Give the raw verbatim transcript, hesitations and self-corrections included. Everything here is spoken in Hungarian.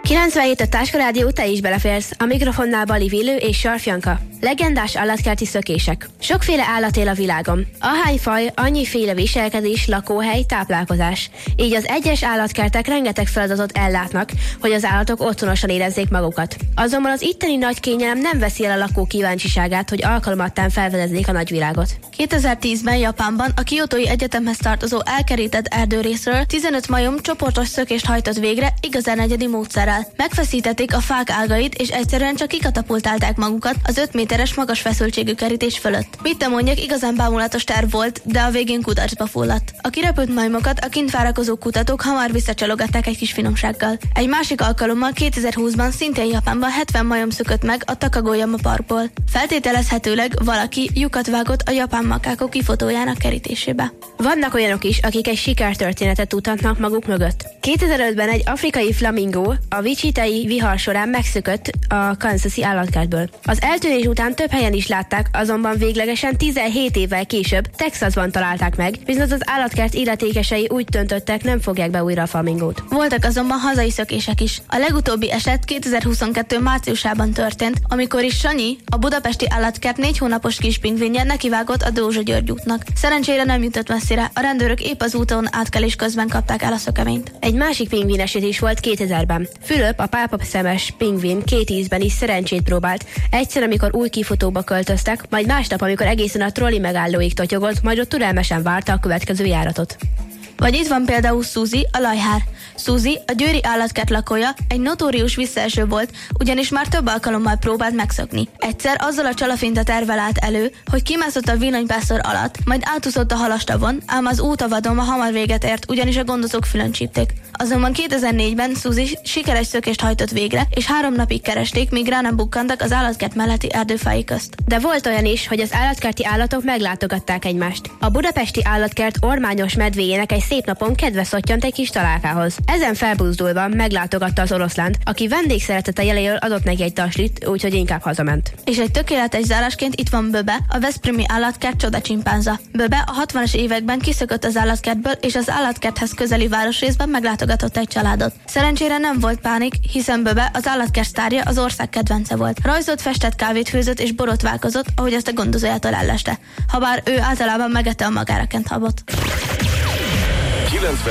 kilencvenhét a Táska Rádió, te is beleférsz. A mikrofonnál Bali Villő és Sarf Janka. Legendás állatkerti szökések. Sokféle állat él a világon. Ahány faj, annyiféle viselkedés, lakóhely, táplálkozás. Így az egyes állatkertek rengeteg feladatot ellátnak, hogy az állatok otthonosan érezzék magukat. Azonban az itteni nagy kényelem nem veszi el a lakó kíváncsiságát, hogy alkalmattán felfedezzék a nagyvilágot. kétezer-tízben Japánban a Kiotói Egyetemhez tartozó elkerített erdőrészről tizenöt majom csoportos szökést hajtott végre igazán egyedi módszerrel. Megfeszítették a fák ágait, és egyszerűen csak kikatapultálták magukat az öt méteres magas feszültségű kerítés fölött. Mit te mondjak, igazán bámulatos terv volt, de a végén kudarcba fulladt. A kirepült majmokat a kint várakozó kutatók hamar visszacsalogatták egy kis finomsággal. Egy másik alkalommal kétezer-húszban szintén Japánban hetven majom szökött meg a Takagojama parkból. Feltételezhetőleg valaki lyukat vágott a japán makákok kifotójának kerítésébe. Vannak olyanok is, akik egy sikertörténetet tudhatnak maguk mögött. kétezer-ötben egy afrikai flamingó a Wichita-i vihar során megszökött a Kansasi állatkertből. Az eltűnés után több helyen is látták, azonban véglegesen tizenhét évvel később Texasban találták meg, viszont az állatkert illetékesei úgy döntöttek, nem fogják be újra a flamingót. Voltak azonban hazai szökések is. A legutóbbi eset kétezer-huszonkettő márciusában történt, amikor is Sanyi, a budapesti állatkert négy hónapos kis pingvinje nekivágott a Dózsa György útnak. Szerencsére nem jutott messzire, a rendőrök épp az úton átkelés közben kapták el a szökeményt. Egy másik pingvin eset is volt kétezerben. Fülöp, a pálpapszemes pingvin két ízben is szerencsét próbált. Egyszer, amikor új kifutóba költöztek, majd másnap, amikor egészen a trolli megállóig totyogott, majd ott türelmesen várta a következő járatot. Vagy itt van például Suzy, a lajhár. Suzy, a győri állatkert lakója, egy notórius visszaeső volt, ugyanis már több alkalommal próbált megszökni. Egyszer azzal a csalafinta tervvel állt elő, hogy kimászott a villanypásztor alatt, majd átúszott a halastavon, ám az útavadon hamar véget ért, ugyanis a gondozók fülön csípték. Azonban kétezer-négyben Suzy sikeres szökést hajtott végre, és három napig keresték, míg rá nem bukkantak az állatkert melletti erdőfái közt. De volt olyan is, hogy az állatkerti állatok meglátogatták egymást. A budapesti állatkert ormányos medvéjének egy szép napon kedve szottyant egy kis találkához. Ezen felbuzdulva meglátogatta az oroszlánt, aki vendégszeretete jeléről adott neki egy taslit, úgyhogy inkább hazament. És egy tökéletes zárásként itt van Böbe, a veszprémi állatkert csodacsimpánza. Böbe a hatvanas években kiszökött az állatkertből, és az állatkerthez közeli városrészben meglátogatott egy családot. Szerencsére nem volt pánik, hiszen Böbe, az állatkert sztárja, az ország kedvence volt. Rajzolt, festett, kávét főzött és borotválkozott, ahogy azt a gondozójától elleste. Habár ő általában megette a magára kent habot.